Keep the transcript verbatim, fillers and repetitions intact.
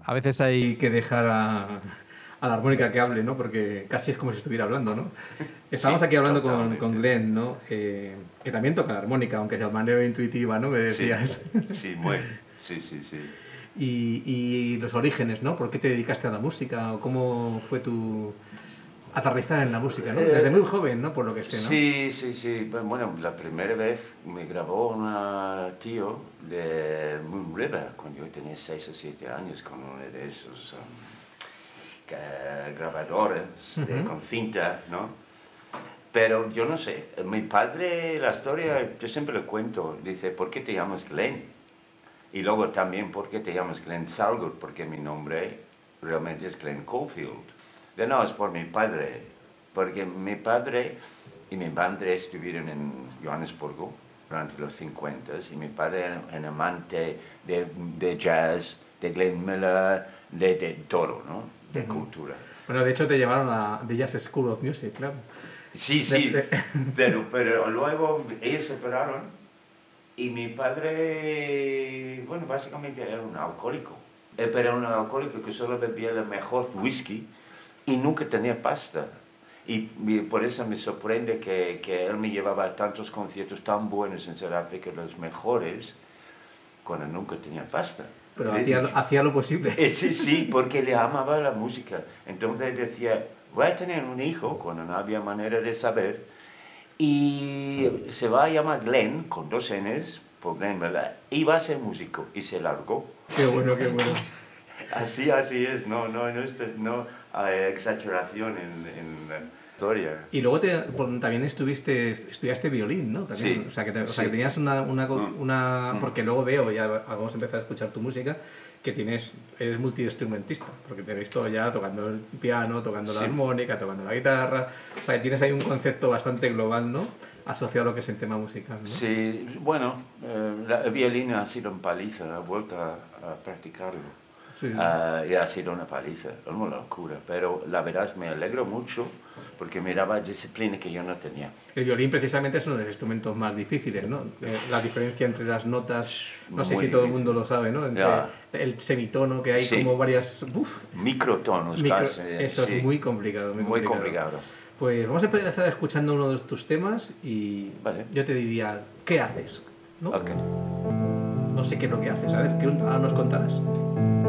a veces hay que dejar a, a la armónica que hable, ¿no? Porque casi es como si estuviera hablando, ¿no? Estamos Sí, aquí hablando con, totalmente. con Glenn, ¿no? Eh, que también toca la armónica, aunque sea de manera intuitiva, ¿no? Me Sí, decías. sí, muy. Sí, sí, sí. Y, y los orígenes, ¿no? ¿Por qué te dedicaste a la música? ¿O cómo fue tu aterrizar en la música, ¿no? Desde muy Eh, joven, ¿no? Por lo que sé, ¿no? sí, sí, sí. Pues, bueno, la primera vez me grabó un tío de Moon River cuando yo tenía seis o siete años con uno de esos um, que- grabadores de, Ujú. con cinta, ¿no? Pero yo no sé, mi padre, la historia, yo siempre le cuento, dice, ¿por qué te llamas Glenn? Y luego también, ¿por qué te llamas Glenn Salgood? Porque mi nombre realmente es Glenn Caulfield. De no, es por mi padre, porque mi padre y mi madre estuvieron en Johannesburgo durante los cincuenta y mi padre era un amante de, de jazz, de Glenn Miller, de, de todo, ¿no? De Ujú. cultura. Bueno, de hecho te llevaron a The Jazz School of Music, claro. Sí, De- sí, de- pero, pero luego ellos se separaron y mi padre, bueno, básicamente era un alcohólico. Eh, Pero era un alcohólico que solo bebía el mejor whisky y nunca tenía pasta. Y, y por eso me sorprende que, que él me llevaba a tantos conciertos tan buenos en Sudáfrica, los mejores, cuando nunca tenía pasta. pero Le hacía, dije, hacía lo posible. eh, sí, sí, porque le amaba la música. Entonces decía, voy a tener un hijo cuando no había manera de saber y se va a llamar Glenn, con dos N's, por Glenn Miller, y va a ser músico. Y se largó. Qué bueno, qué bueno. Así, así es, no, no, no, este- no hay exageración en, en la historia. Y luego te, por- también estuviste, estudiaste violín, ¿no? También, Sí, o sea, que te- o sea, que sí. tenías una, una, co- Mm, una- mm. porque luego veo, ya vamos a empezar a escuchar tu música, que tienes, eres multiinstrumentista, porque te he visto ya tocando el piano, tocando la Sí. armónica, tocando la guitarra, o sea, que tienes ahí un concepto bastante global, ¿no? Asociado a lo que es el tema musical, ¿no? Sí, bueno, eh, la el violín ha sido una paliza, he vuelto a, a practicarlo. Sí. Ah, y ha sido una paliza, una locura, pero la verdad es que me alegro mucho porque me daba disciplina que yo no tenía. El violín precisamente es uno de los instrumentos más difíciles, ¿no? Eh, la diferencia entre las notas, no sé Muy si todo el difícil. mundo lo sabe, ¿no? Entre Ya. el semitono, que hay Sí. como varias... uf, Microtonos micro- casi. eso sí. es muy complicado, muy, Muy complicado. complicado. Pues vamos a empezar escuchando uno de tus temas y Vale. yo te diría, ¿qué haces? ¿No? Ok. No sé qué es lo que haces, a ver, ¿qué ahora nos contarás?